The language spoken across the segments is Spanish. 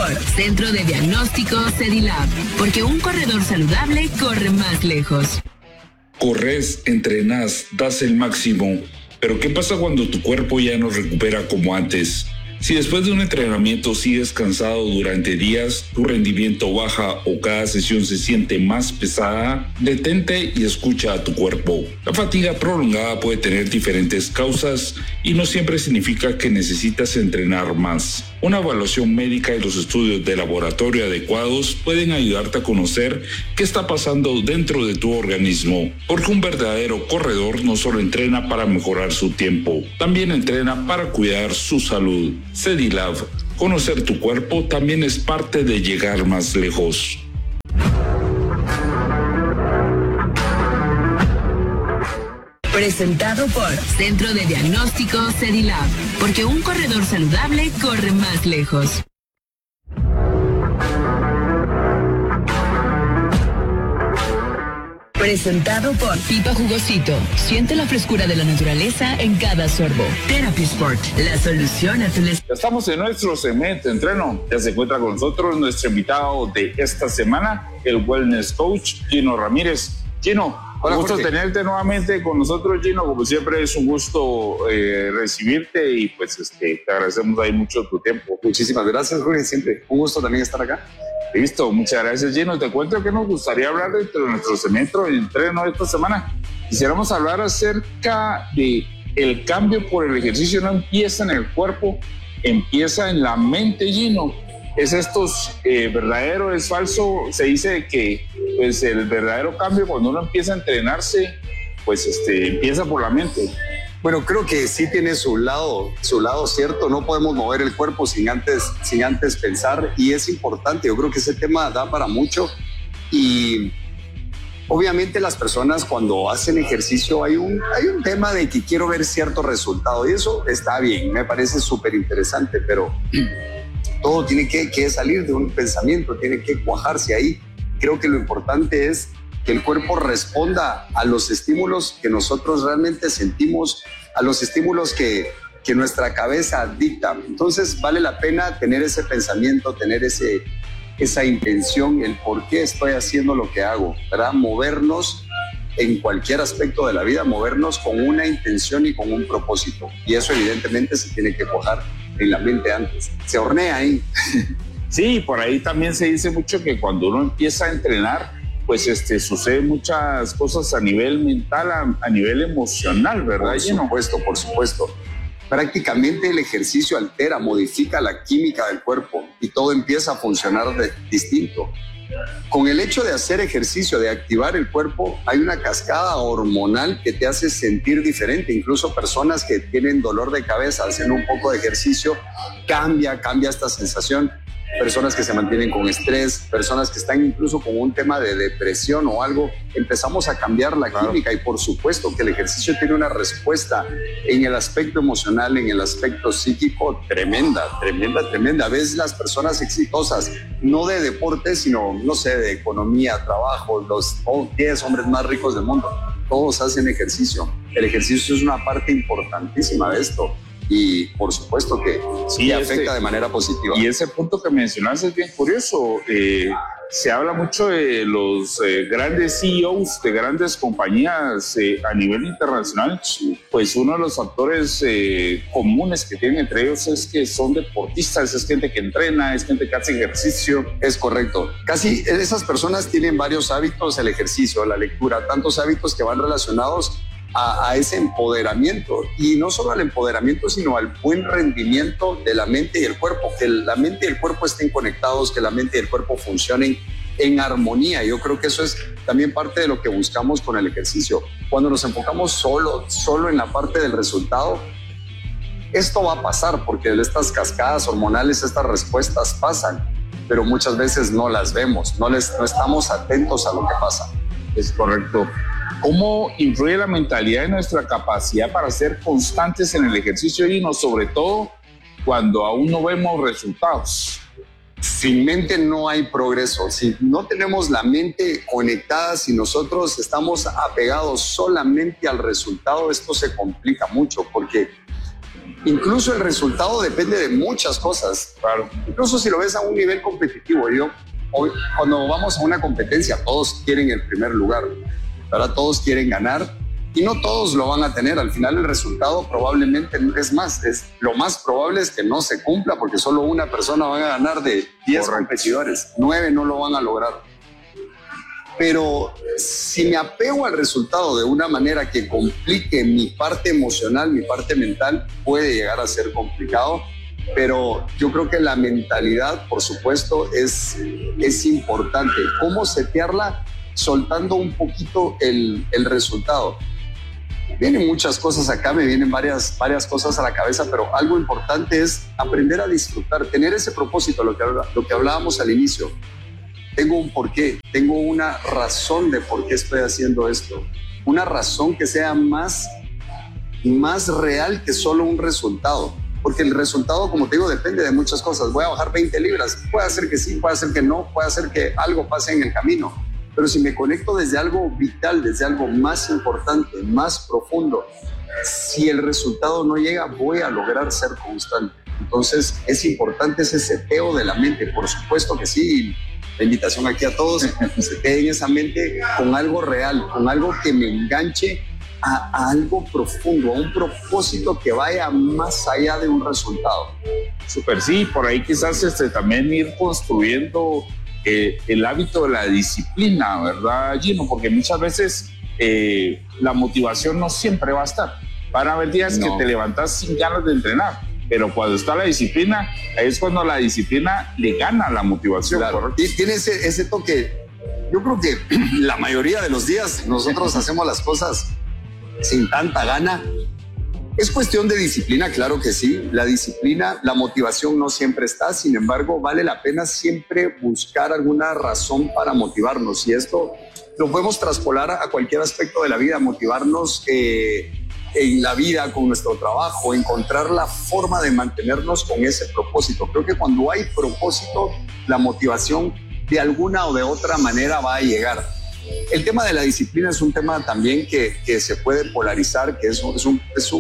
por Centro de Diagnóstico Sedilab, porque un corredor saludable corre más lejos. Corres, entrenas, das el máximo, pero ¿qué pasa cuando tu cuerpo ya no recupera como antes? Si después de un entrenamiento sigues cansado durante días, tu rendimiento baja o cada sesión se siente más pesada, detente y escucha a tu cuerpo. La fatiga prolongada puede tener diferentes causas y no siempre significa que necesitas entrenar más. Una evaluación médica y los estudios de laboratorio adecuados pueden ayudarte a conocer qué está pasando dentro de tu organismo, porque un verdadero corredor no solo entrena para mejorar su tiempo, también entrena para cuidar su salud. Sedilab, conocer tu cuerpo también es parte de llegar más lejos. Presentado por Centro de Diagnóstico Sedilab, porque un corredor saludable corre más lejos. Presentado por Pipa Jugosito. Siente la frescura de la naturaleza en cada sorbo. Therapy Sport, la solución a tu Ya estamos en nuestro segmento entreno. Ya se encuentra con nosotros nuestro invitado de esta semana, el Wellness Coach, Gino Ramírez. Gino, hola, un gusto Jorge. tenerte nuevamente con nosotros, Gino. Como siempre es un gusto recibirte y pues te agradecemos ahí mucho tu tiempo. Muchísimas gracias, Jorge. Siempre un gusto también estar acá. Listo, muchas gracias, Gino. Te cuento que nos gustaría hablar dentro de nuestro segmento de entreno de esta semana. Quisiéramos hablar acerca de el cambio por el ejercicio. No empieza en el cuerpo, empieza en la mente, Gino. ¿Es esto verdadero, es falso? Se dice que pues, el verdadero cambio cuando uno empieza a entrenarse, pues empieza por la mente. Bueno, creo que sí tiene su lado cierto. No podemos mover el cuerpo sin antes pensar, y es importante. Yo creo que ese tema da para mucho, y obviamente las personas cuando hacen ejercicio hay un tema de que quiero ver cierto resultado, y eso está bien, me parece súper interesante, pero todo tiene que salir de un pensamiento, tiene que cuajarse ahí. Creo que lo importante es que el cuerpo responda a los estímulos que nosotros realmente sentimos, a los estímulos que nuestra cabeza dicta. Entonces vale la pena tener ese pensamiento, tener esa intención, el por qué estoy haciendo lo que hago, ¿verdad? Movernos en cualquier aspecto de la vida, movernos con una intención y con un propósito. Y eso evidentemente se tiene que cuajar en la mente antes. Se hornea ahí. Sí, por ahí también se dice mucho que cuando uno empieza a entrenar, pues suceden muchas cosas a nivel mental, a nivel emocional, ¿verdad? Por supuesto. Prácticamente el ejercicio altera, modifica la química del cuerpo y todo empieza a funcionar distinto. Con el hecho de hacer ejercicio, de activar el cuerpo, hay una cascada hormonal que te hace sentir diferente. Incluso personas que tienen dolor de cabeza haciendo un poco de ejercicio, cambia esta sensación. Personas que se mantienen con estrés, personas que están incluso con un tema de depresión o algo, empezamos a cambiar la química. Y por supuesto que el ejercicio tiene una respuesta en el aspecto emocional, en el aspecto psíquico tremenda. A veces las personas exitosas, no de deporte, sino, no sé, de economía, trabajo, los 10 hombres más ricos del mundo, todos hacen ejercicio. El ejercicio es una parte importantísima de esto. Y por supuesto que sí afecta de manera positiva. Y ese punto que mencionaste es bien curioso. Se habla mucho de los grandes CEOs de grandes compañías a nivel internacional. Pues uno de los factores comunes que tienen entre ellos es que son deportistas, es gente que entrena, es gente que hace ejercicio. Es correcto. Casi esas personas tienen varios hábitos: el ejercicio, la lectura, tantos hábitos que van relacionados a ese empoderamiento, y no solo al empoderamiento, sino al buen rendimiento de la mente y el cuerpo, que la mente y el cuerpo estén conectados, que la mente y el cuerpo funcionen en armonía. Yo creo que eso es también parte de lo que buscamos con el ejercicio. Cuando nos enfocamos solo en la parte del resultado, esto va a pasar, porque estas cascadas hormonales, estas respuestas pasan, pero muchas veces no las vemos, no estamos atentos a lo que pasa. Es correcto. ¿Cómo influye la mentalidad en nuestra capacidad para ser constantes en el ejercicio, y no, sobre todo cuando aún no vemos resultados? Sin mente no hay progreso. Si no tenemos la mente conectada, si nosotros estamos apegados solamente al resultado, esto se complica mucho, porque Incluso el resultado depende de muchas cosas. Claro. Incluso si lo ves a un nivel competitivo. Hoy, cuando vamos a una competencia, todos quieren el primer lugar, ¿verdad? Todos quieren ganar y no todos lo van a tener. Al final el resultado probablemente lo más probable es que no se cumpla porque solo una persona va a ganar de 10 competidores. 9 no lo van a lograr. Pero si me apego al resultado de una manera que complique mi parte emocional, mi parte mental, puede llegar a ser complicado. Pero yo creo que la mentalidad, por supuesto, es importante. ¿Cómo setearla? Soltando un poquito el resultado. Vienen muchas cosas acá, me vienen varias cosas a la cabeza, pero algo importante es aprender a disfrutar, tener ese propósito, lo que hablábamos al inicio. Tengo un porqué, tengo una razón de por qué estoy haciendo esto. Una razón que sea más real que solo un resultado. Porque el resultado, como te digo, depende de muchas cosas. Voy a bajar 20 libras. Puede ser que sí, puede ser que no, puede ser que algo pase en el camino. Pero si me conecto desde algo vital, desde algo más importante, más profundo, si el resultado no llega, voy a lograr ser constante. Entonces, es importante ese seteo de la mente. Por supuesto que sí. La invitación aquí a todos, seteen esa mente con algo real, con algo que me enganche a algo profundo, a un propósito que vaya más allá de un resultado. Súper, sí, por ahí quizás también ir construyendo el hábito de la disciplina, ¿verdad, Gino? Porque muchas veces la motivación no siempre va a estar. Van a haber días que te levantas sin ganas de entrenar, pero cuando está la disciplina, ahí es cuando la disciplina le gana la motivación. Claro. Y tiene ese toque. Yo creo que la mayoría de los días nosotros hacemos las cosas sin tanta gana. Es cuestión de disciplina, claro que sí. La disciplina, la motivación no siempre está. Sin embargo, vale la pena siempre buscar alguna razón para motivarnos. Y esto lo podemos traspolar a cualquier aspecto de la vida, motivarnos en la vida, con nuestro trabajo, encontrar la forma de mantenernos con ese propósito. Creo que cuando hay propósito, la motivación de alguna o de otra manera va a llegar. El tema de la disciplina es un tema también que se puede polarizar, que es un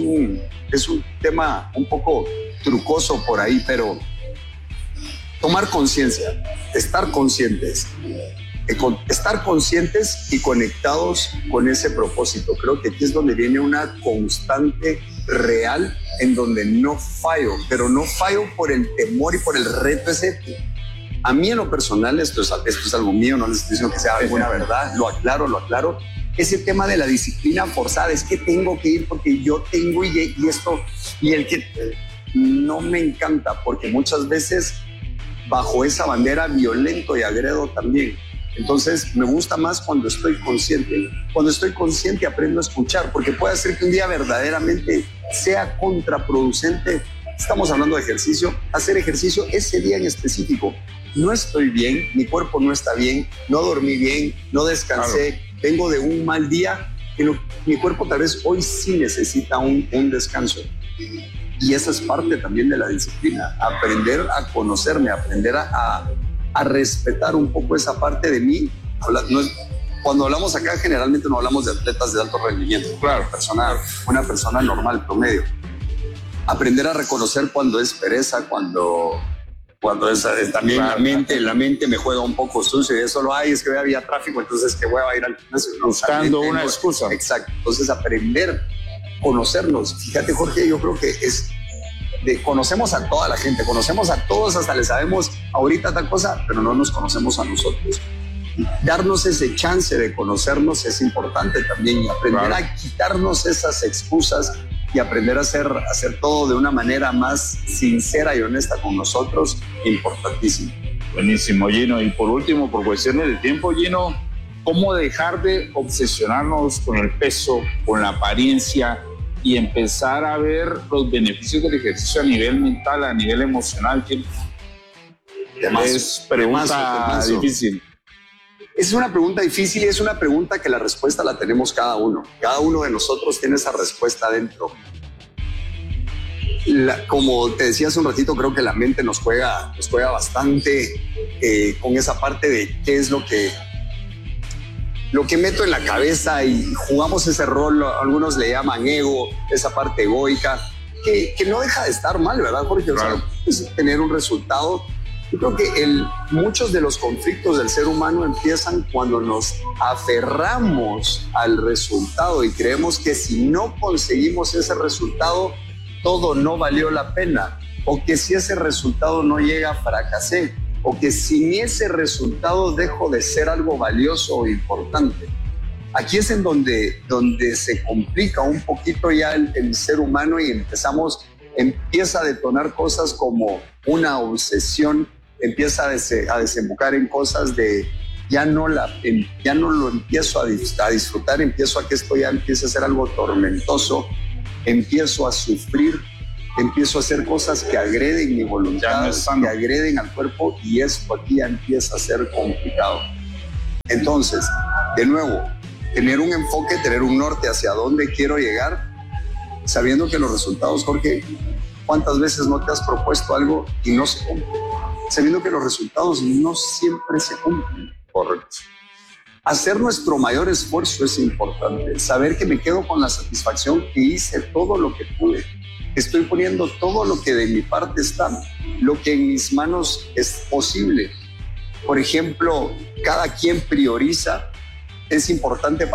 tema un poco trucoso por ahí, pero tomar conciencia, estar conscientes y conectados con ese propósito. Creo que aquí es donde viene una constante real en donde no fallo, pero no fallo por el temor y por el reto ese. A mí en lo personal, esto es algo mío, no les estoy diciendo que sea alguna verdad, lo aclaro. Ese tema de la disciplina forzada, es que tengo que ir porque yo tengo y esto, y el que no me encanta, porque muchas veces bajo esa bandera violento y agredo también. Entonces me gusta más cuando estoy consciente. Cuando estoy consciente aprendo a escuchar, porque puede ser que un día verdaderamente sea contraproducente. Estamos hablando de ejercicio, hacer ejercicio ese día en específico. No estoy bien, mi cuerpo no está bien, no dormí bien, no descansé, vengo de un mal día, pero mi cuerpo tal vez hoy sí necesita un descanso. Y esa es parte también de la disciplina, aprender a conocerme, aprender a respetar un poco esa parte de mí. Cuando hablamos acá generalmente no hablamos de atletas de alto rendimiento, claro, una persona normal, promedio. Aprender a reconocer cuando es pereza, cuando es también claro, la mente me juega un poco sucio y eso es que había tráfico, entonces que voy a ir al gimnasio. Buscando una excusa. Exacto. Entonces aprender, conocernos. Fíjate, Jorge, yo creo que conocemos a toda la gente, conocemos a todos, hasta le sabemos ahorita tal cosa, pero no nos conocemos a nosotros. Darnos ese chance de conocernos es importante también y aprender a quitarnos esas excusas y aprender a hacer todo de una manera más sincera y honesta con nosotros, importantísimo. Buenísimo, Gino. Y por último, por cuestiones de tiempo, Gino, ¿cómo dejar de obsesionarnos con el peso, con la apariencia y empezar a ver los beneficios del ejercicio a nivel mental, a nivel emocional? Es pregunta difícil. Es una pregunta difícil y es una pregunta que la respuesta la tenemos cada uno. Cada uno de nosotros tiene esa respuesta dentro. Como te decía hace un ratito, creo que la mente nos juega bastante con esa parte de qué es lo que meto en la cabeza y jugamos ese rol. Algunos le llaman ego, esa parte egoica, que no deja de estar mal, ¿verdad, Jorge? Claro. O sea, es tener un resultado. Yo creo que muchos de los conflictos del ser humano empiezan cuando nos aferramos al resultado y creemos que si no conseguimos ese resultado, todo no valió la pena, o que si ese resultado no llega, fracasé, o que sin ese resultado dejo de ser algo valioso o importante. Aquí es en donde se complica un poquito ya el ser humano y empieza a detonar cosas como una obsesión, empieza a desembocar en cosas de ya no lo empiezo a disfrutar, empiezo a que esto ya empiece a ser algo tormentoso, empiezo a sufrir, empiezo a hacer cosas que agreden mi voluntad, que agreden al cuerpo, y esto aquí ya empieza a ser complicado. Entonces, de nuevo, tener un enfoque, tener un norte hacia dónde quiero llegar, sabiendo que los resultados, Jorge, ¿cuántas veces no te has propuesto algo y no se cumple? Sabiendo que los resultados no siempre se cumplen. Correcto. Hacer nuestro mayor esfuerzo es importante. Saber que me quedo con la satisfacción que hice todo lo que pude. Estoy poniendo todo lo que de mi parte está, lo que en mis manos es posible. Por ejemplo, cada quien prioriza. Es importante